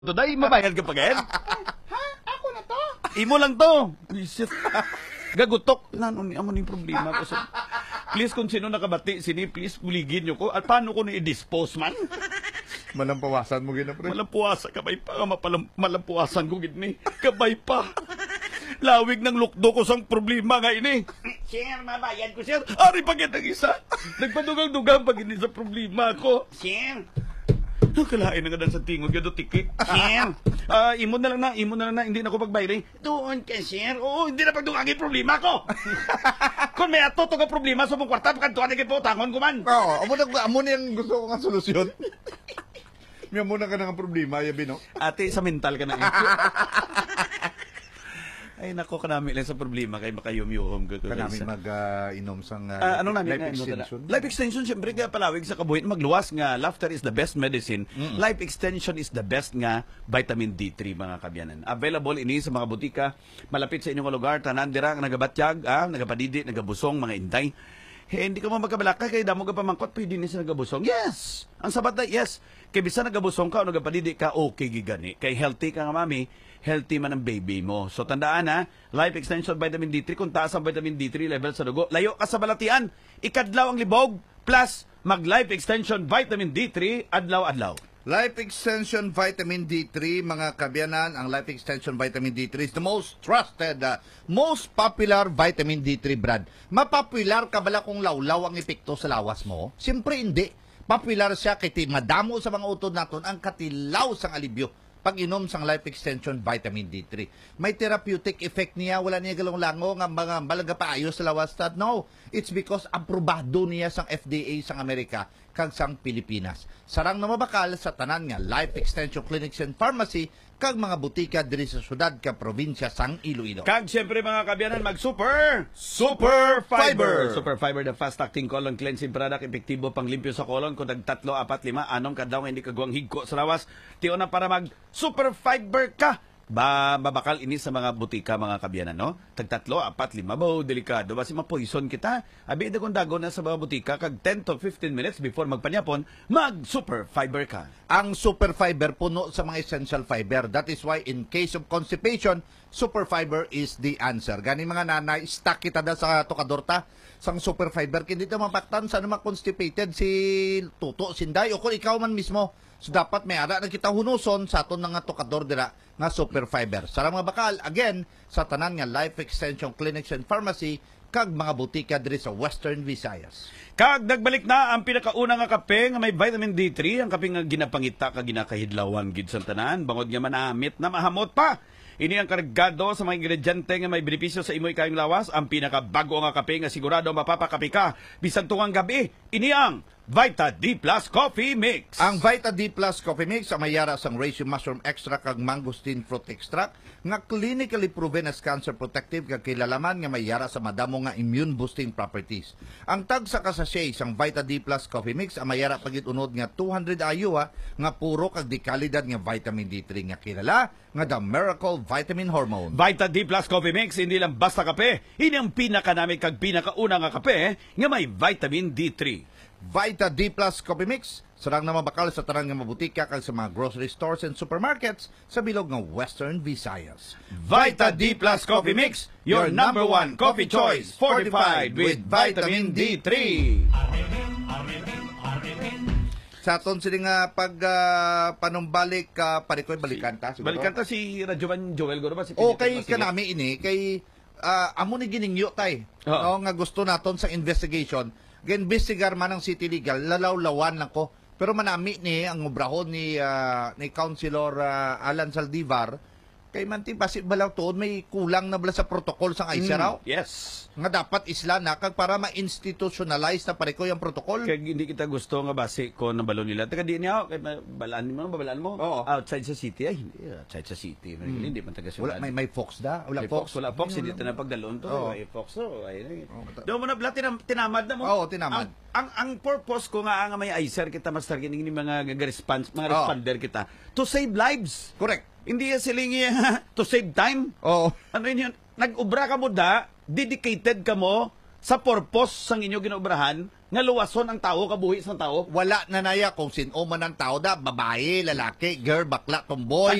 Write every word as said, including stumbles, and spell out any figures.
Today, mabayad ka pa ganyan? Ha? Ako na to? Imo lang to. Shit. Gagutok. Nano ni amo ni problema ko sa... Please, kung sino nakabati, sini, please, buligin nyo ko. At paano ko ni-dispose man? Malampawasan mo gina, pre. Malampuasan, kabay pa. Mapalam, malampuasan ko gini. Kabay pa. Lawig ng lukdo ko sang problema nga ini. Sir, mabayad ko, sir. Ari pa kita isa. Nagpadugang-dugang pag ini sa problema ko. Sir. Nakalain na nga dan sa tingog yun, tiki. Sir. Ah, imo na lang na, imo na lang na, hindi na ako pagbayri. Doon ka, sir. Oo, hindi na pagdungagin problema ko. Kung may ato to ka problema sa mong kwarta, pagkantuan na po, tangon ko man. Oo, amo na, amo na yung gusto ko nga solusyon. May amo na ka na nga problema, yabi, no? Ate, sa mental ka na eh. Ay, nako, kanami lang sa problema kay makayum-yuhom ko. Kanami mag-inom uh, sang uh, uh, anong namin life na, extension. Life extension, siyempre ka palawig sa kabuhin. Magluwas nga, laughter is the best medicine. Mm. Life extension is the best nga vitamin D three, mga kabyanan. Available ini sa mga butika, malapit sa inyong lugar, tanan dira, nagabatyag, ah, nagapadidi, nagabusong, mga inday. Hey, hindi ka mo magkabalaka kay damo ka pamangkot, pwede ni sa nagabusong. Yes! Ang sabat na, yes. Kay bisa nagabusong ka o nagapadidi ka, okay gigani. Kay healthy ka nga, mami, healthy man ang baby mo. So tandaan ha, Life Extension Vitamin D three, kung taas ang Vitamin D three level sa dugo, layo ka sa balatian, ikadlaw ang libog, plus mag-Life Extension Vitamin D three, adlaw-adlaw. Life Extension Vitamin D three, mga kabyanan, ang Life Extension Vitamin D three is the most trusted, uh, most popular vitamin D three brand. Mapopular ka bala kung lawlaw ang epekto sa lawas mo? Siyempre hindi. Popular siya kay madamo sa mga utod naton ang katilaw sang alibyo pag-inom sang Life Extension Vitamin D three. May therapeutic effect niya, wala niya galong-lango nga mga balaga paayos sa lawas. No, it's because aprobado niya sang F D A sang Amerika kag sang Pilipinas. Sarang na mabakal sa tanan nga Life Extension Clinics and Pharmacy kag mga butika diri sa syudad kag probinsya sang Iloilo. Kag siyempre mga kabyanan, mag-super Super Fiber. Super Fiber, the fast-acting colon cleansing product, epektibo pang limpyo sa colon kung nagtatlo, apat, lima, anong kadlaw nga hindi kagawang higko sa lawas. Tiyo na para mag Super Fiber ka. Ba, babakal ini sa mga butika, mga kabyanan, no? Tagtatlo, apat, lima, baw, delikado. Basi mapoison kita. Abi, dagong dago na sa mga butika, kag ten to fifteen minutes before magpanyapon, mag-Super Fiber ka. Ang Super Fiber puno sa mga essential fiber. That is why in case of constipation, Super Fiber is the answer. Gani mga nanay, stuck kita da sa tukadorta sang Super Fiber. Hindi ito mapaktan sa naman constipated si Tuto, Sinday, o kung ikaw man mismo. So dapat may ara na kita hunuson sa aton nga tukador dira nga Super Fiber. Sa mga bakal, again, sa tanan nga Life Extension Clinics and Pharmacy kag mga butika diri sa Western Visayas. Kag nagbalik na ang pinakauna nga kape nga may vitamin D three, ang kape nga ginapangita kag ginakahidlawan gid sa tanan, bangod nga manamit na mahamot pa. Ini ang kargado sa mga ingrediente nga may benepisyo sa imoy kayong lawas, ang pinakabago nga kape nga sigurado mapapakape ka bisan tungang gabi. Ini ang Vita D Plus Coffee Mix. Ang Vita D Plus Coffee Mix ang mayara sang reishi mushroom extract kag mangosteen fruit extract nga clinically proven as cancer protective kag kilalaman nga mayara sa madamo nga immune boosting properties. Ang tag sa kasashay sang Vita D Plus Coffee Mix ang mayara pagit unod nga two hundred ayo ha, nga puro kag di kalidad nga vitamin D three nga kilala nga the miracle vitamin hormone. Vita D Plus Coffee Mix hindi lang basta kape, ini ang pinakanami kag pinakauna nga kape nga may vitamin D three. Vita D Plus Coffee Mix, sarang na mabakal sa tarang nga mabutika kag sa mga grocery stores and supermarkets sa bilog ng Western Visayas. Vita D Plus Coffee Mix, your number one coffee choice, fortified with vitamin D three. Sa aton sila nga pag uh, panumbalik uh, parikoy balikan ta siguro. Balikan ta si Radyovan Joel Goro ba si O kay kanami ini kay uh, amo ni giningyo tay. Oh. No, nga gusto naton sa investigation. Ginvestigar man ang City Legal, lalawlawan lang ko. Pero manami ni ang obrahon ni uh, ni Councilor uh, Alan Saldivar kay manti basi balaw tuod may kulang na bala sa protocol sang I C R A O. Mm, yes. Nga dapat isla na kag para ma-institutionalize na parikoy ang protocol. Kaya hindi kita gusto nga basi ko ng balon nila. Teka di niya, kay balaan mo, babalaan mo. Oo. Outside sa city, ay hindi, outside sa city. Mm. Hindi man taga Wala may may Fox da, wala may Fox. Fox. Wala Fox, hindi na pagdalon to. Oo. Ay Fox to, ay. Oo, Do mo na bla tinam, tinamad na mo. Oo, tinamad. Ang, ang ang purpose ko nga nga may I C R kita master kining mga response, mga responder kita to save lives. Correct. Hindi yan silingi to save time. Oo. Ano yun? Nag-ubra ka mo da, dedicated ka mo sa purpose sang inyo ginobrahan nga luwason ang tao kabuhi sa tao. Wala na naya kung sino man ang tao da, babae, lalaki, girl, bakla, tomboy.